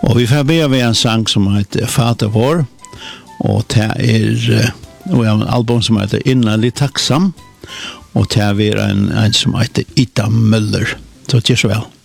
Og vi får be ved en sang som heter Fader vår, og det en album som heter Innerlig tacksam, og det en som heter Ida Møller. Så det så vel.